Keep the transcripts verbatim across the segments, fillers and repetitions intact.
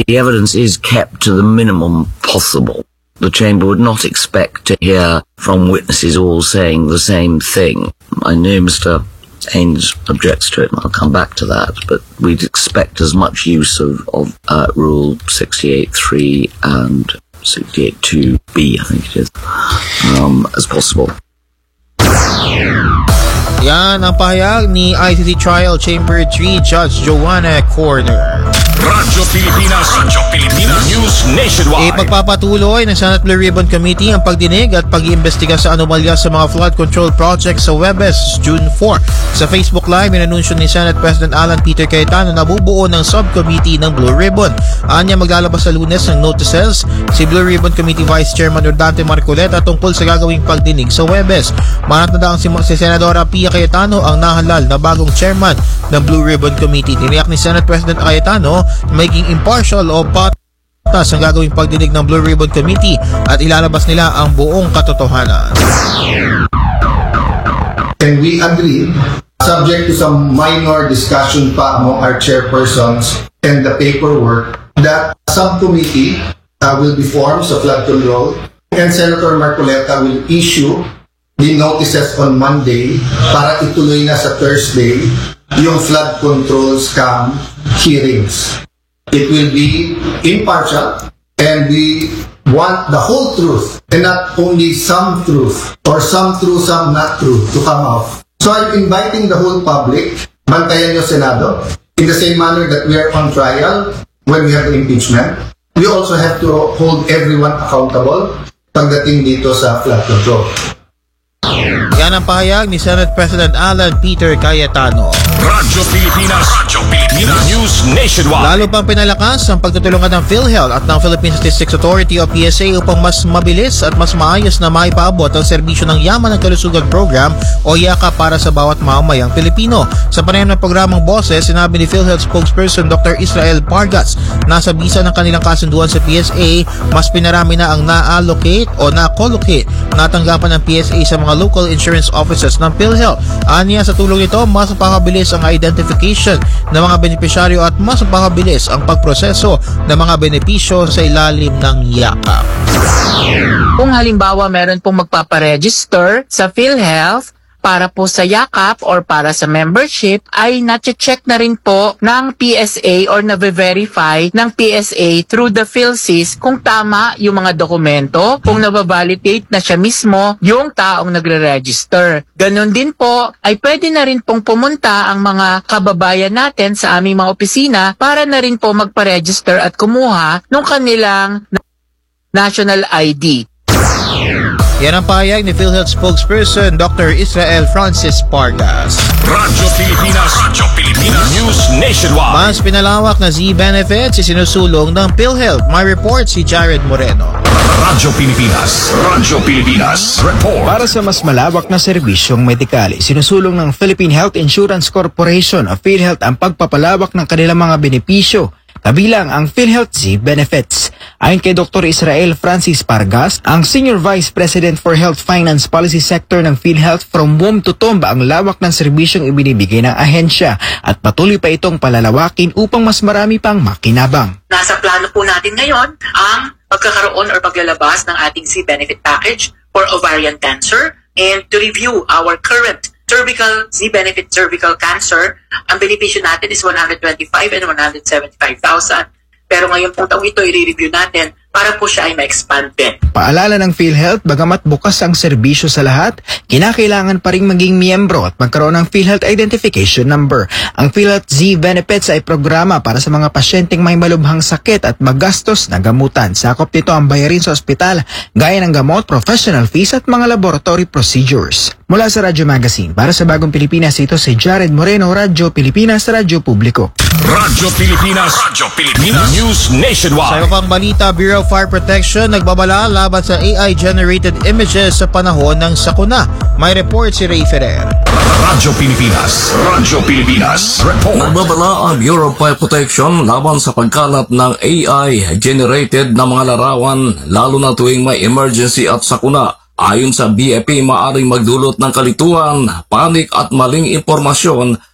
the evidence is kept to the minimum possible. The Chamber would not expect to hear from witnesses all saying the same thing. I know Mister Haynes objects to it, and I'll come back to that, but we'd expect as much use of, of uh, Rule sixty-eight three and sixty-eight two B, I think it is, um, as possible. Yan ang pahayag ni I C T Trial Chamber three Judge Joanna Corner. Radyo Pilipinas, Radyo Pilipinas, News Nationwide. Ipagpapatuloy ng Senate Blue Ribbon Committee ang pagdinig at pag-iimbestiga sa anomalya sa mga flood control projects sa Huwebes, June four. Sa Facebook Live, inanunsyo ni Senate President Alan Peter Cayetano na bubuo ng subcommittee ng Blue Ribbon. Anya maglalabas sa Lunes ng notices si Blue Ribbon Committee Vice Chairman Ordante Marcoleta tungkol sa gagawing pagdinig sa Huwebes. Manatandaan si, si Senadora Pia Cayetano ang nahalal na bagong chairman ng Blue Ribbon Committee. Tiniyak ni Senate President Cayetano maging impartial o patas ang gagawing pagdinig ng Blue Ribbon Committee at ilalabas nila ang buong katotohanan. And we agree, subject to some minor discussion pa among our chairpersons and the paperwork, that subcommittee uh, will be formed sa flood control, and Senator Marcoleta will issue the notices on Monday para ituloy na sa Thursday yung flood control scam hearings. It will be impartial, and we want the whole truth and not only some truth or some true, some not true to come out. So I'm inviting the whole public, bantayan yung Senado, in the same manner that we are on trial when we have the impeachment. We also have to hold everyone accountable pagdating dito sa flood control. Yan ang pahayag ni Senate President Alan Peter Cayetano. Radyo Pilipinas, Radyo Pilipinas, News Nationwide. Lalo pang pinalakas ang pagtutulungan ng PhilHealth at ng Philippine Statistics Authority o P S A upang mas mabilis at mas maayos na maipaabot ang serbisyo ng Yaman ng Kalusugan Program o YAKA para sa bawat mamamayang Pilipino. Sa panayam ng programang Boses, sinabi ni PhilHealth spokesperson Doctor Israel Pargas na sa bisa ng kanilang kasunduan sa P S A, mas pinarami na ang na-allocate o na-collocate na tanggapan ng P S A sa mga local insurance offices ng PhilHealth. Aniya, sa tulong ito, mas mapakabilis ang identification ng mga benepisyaryo at mas mapakabilis ang pagproseso ng mga benepisyo sa ilalim ng YAKA. Kung halimbawa meron pong magpaparegister sa PhilHealth para po sa yakap or para sa membership, ay na-check na rin po ng P S A or na-verify ng P S A through the PhilSys kung tama yung mga dokumento, kung nababalidate na siya mismo yung taong nagre-register. Ganon din po, ay pwede na rin pong pumunta ang mga kababayan natin sa aming mga opisina para na rin po magpa-register at kumuha ng kanilang national I D. Yan ang pahayag ni PhilHealth spokesperson Doctor Israel Francis Pargas. Radyo Pilipinas, Radyo Pilipinas, News Nationwide. Mas pinalawak na Z-benefits isinusulong ng PhilHealth. May report si Jared Moreno. Radyo Pilipinas, Radyo Pilipinas, report. Para sa mas malawak na serbisyong medikal, sinusulong ng Philippine Health Insurance Corporation o PhilHealth ang pagpapalawak ng kanilang mga benepisyo, kabilang ang PhilHealth Z-benefits. Ayon kay Doctor Israel Francis Pargas, ang Senior Vice President for Health Finance Policy Sector ng PhilHealth, from womb to tomb ang lawak ng serbisyong ibinibigay ng ahensya at patuloy pa itong palalawakin upang mas marami pang makinabang. Nasa plano po natin ngayon ang pagkakaroon or paglalabas ng ating Z-benefit package for ovarian cancer, and to review our current cervical Z-benefit cervical cancer. Ang benepisyo natin is one hundred twenty-five and one hundred seventy-five thousand. Pero ngayon pong taong ito, i-review natin para po siya ay ma-expand din. Paalala ng PhilHealth, bagamat bukas ang serbisyo sa lahat, kinakailangan pa ring maging miyembro at magkaroon ng PhilHealth Identification Number. Ang PhilHealth Z-benefits ay programa para sa mga pasyenteng may malubhang sakit at magastos na gamutan. Sakop nito ang bayarin sa ospital, gaya ng gamot, professional fees at mga laboratory procedures. Mula sa Radyo Magazine, para sa Bagong Pilipinas, ito si Jared Moreno, Radyo Pilipinas, Radyo Publiko. Radyo Pilipinas, Radyo Pilipinas, News Nationwide. Sa iba pang balita, Bureau of Fire Protection nagbabala laban sa A I-generated images sa panahon ng sakuna. May report si Ray Ferrer. Radyo Pilipinas, Radyo Pilipinas, report. Nagbabala ang Bureau of Fire Protection laban sa pagkalat ng A I-generated na mga larawan, lalo na tuwing may emergency at sakuna. Ayon sa B F P, maaaring magdulot ng kalituhan, panik at maling impormasyon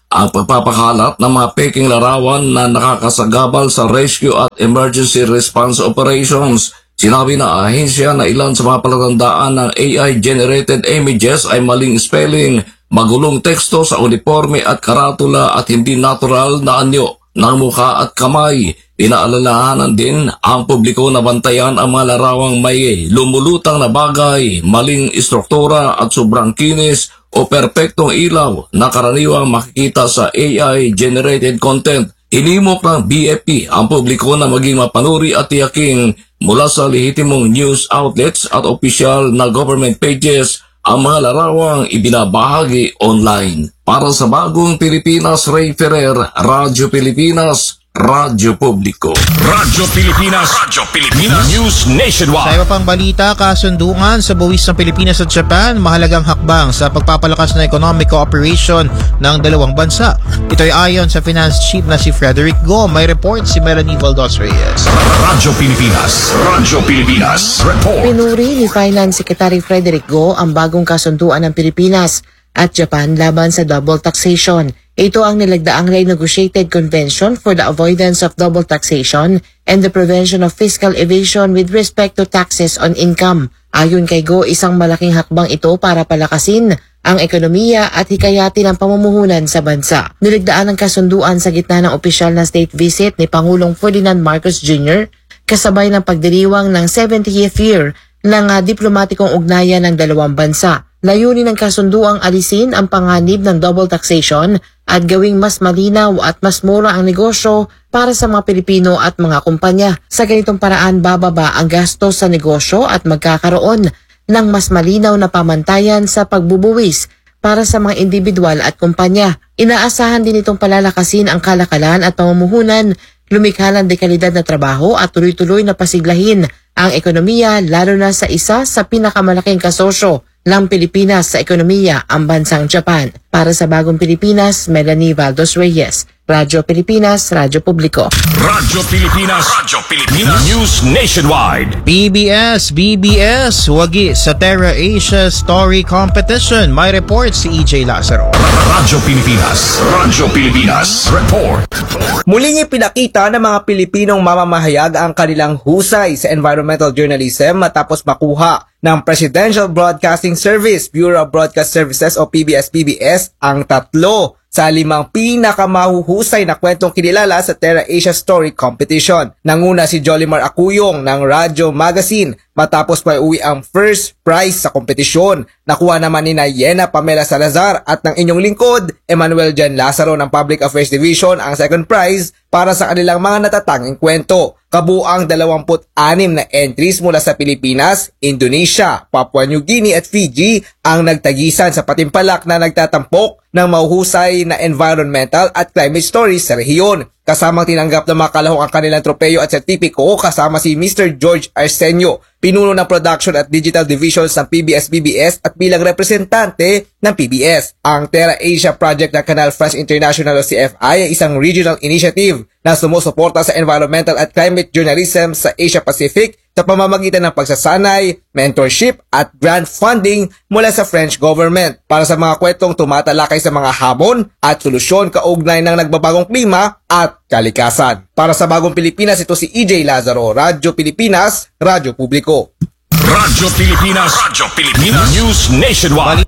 ang pagpapakalat ng mga peking larawan na nakakasagabal sa rescue at emergency response operations. Sinabi na ahensya na ilan sa mga palatandaan ng A I-generated images ay maling spelling, magulong teksto sa uniforme at karatula at hindi natural na anyo ng mukha at kamay. Pinaalalahanan din ang publiko na bantayan ang mga larawang may lumulutang na bagay, maling istruktura at sobrang kinis o perpektong ilaw na karaniwang makikita sa A I-generated content. Hinimok ng B F P ang publiko na maging mapanuri at tiyaking mula sa lehitimong news outlets at opisyal na government pages ang mga larawang ibinabahagi online. Para sa Bagong Pilipinas, Ray Ferrer, Radyo Pilipinas, Radyo Publiko. Radyo Pilipinas, Radyo Pilipinas, News Sa Nationwide. iba pang balita, kasunduan sa buwis ng Pilipinas at Japan, mahalagang hakbang sa pagpapalakas ng economic cooperation ng dalawang bansa. Ito ay ayon sa finance chief na si Frederick Go. May report si Melanie Valdos Reyes. Radyo Pilipinas, Radyo Pilipinas, Report. Pinuri ni Finance Secretary Frederick Go ang bagong kasunduan ng Pilipinas at Japan laban sa double taxation. Ito ang nilagdaang renegotiated Convention for the Avoidance of Double Taxation and the Prevention of Fiscal Evasion with respect to taxes on income. Ayon kay Go, isang malaking hakbang ito para palakasin ang ekonomiya at hikayatin ang pamumuhunan sa bansa. Niligdaan ang kasunduan sa gitna ng opisyal na state visit ni Pangulong Ferdinand Marcos Junior kasabay ng pagdiriwang ng seventieth year ng uh, diplomatikong ugnayan ng dalawang bansa. Layunin ng kasunduang alisin ang panganib ng double taxation at gawing mas malinaw at mas mura ang negosyo para sa mga Pilipino at mga kumpanya. Sa ganitong paraan, bababa ang gastos sa negosyo at magkakaroon ng mas malinaw na pamantayan sa pagbubuwis para sa mga individual at kumpanya. Inaasahan din itong palalakasin ang kalakalan at pamumuhunan, lumikha ng dekalidad na trabaho at tuloy-tuloy na pasiglahin ang ekonomiya, lalo na sa isa sa pinakamalaking kasosyo ng Pilipinas sa ekonomiya, ang bansang Japan. Para sa Bagong Pilipinas, Melanie Valdos Reyes, Radyo Pilipinas, Radyo Publiko. Radyo Pilipinas, Radyo Pilipinas, News Nationwide. B B S, B B S, wagi sa Terra Asia Story Competition. May report si E J Lazaro. Radyo Pilipinas, Radyo Pilipinas, Report. Muling ipinakita ng mga Pilipinong mamamahayag ang kanilang husay sa environmental journalism matapos makuha ng Presidential Broadcasting Service, Bureau of Broadcast Services o P B S B B S ang tatlo sa limang pinakamahuhusay na kwentong kinilala sa Terra Asia Story Competition. Nanguna si Jolimar Acuyong ng Radyo Magazine matapos maiuwi ang first prize sa kompetisyon. Nakuha naman ni Yena Pamela Salazar at ng inyong lingkod, Emmanuel Jan Lazaro ng Public Affairs Division ang second prize para sa kanilang mga natatanging kwento. Kabuang dalawampu't anim na entries mula sa Pilipinas, Indonesia, Papua New Guinea at Fiji ang nagtagisan sa patimpalak na nagtatampok ng mahuhusay na environmental at climate stories sa rehiyon. Kasamang tinanggap ng mga kalahok ang kanilang tropeyo at sertipiko kasama si Mister George Arsenio, pinuno ng production at digital divisions ng P B S B B S at bilang representante ng P B S. Ang Terra Asia Project ng Canal France International o C F I ay isang regional initiative na sumusuporta sa environmental at climate journalism sa Asia Pacific sa pamamagitan ng pagsasanay, mentorship at grant funding mula sa French government para sa mga kwentong tumatalakay sa mga hamon at solusyon kaugnay ng nagbabagong klima at kalikasan. Para sa Bagong Pilipinas, ito si E J Lazaro, Radyo Pilipinas, Radyo Publiko. Radyo Pilipinas, Radyo Pilipinas, News Nationwide.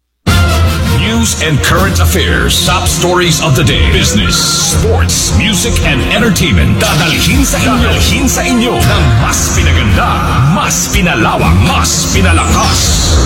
News and current affairs, top stories of the day, business, sports, music, and entertainment. Dadalhin sa inyo, dadalhin sa inyo ng mas pinaganda, mas pinalawak, mas pinalakas.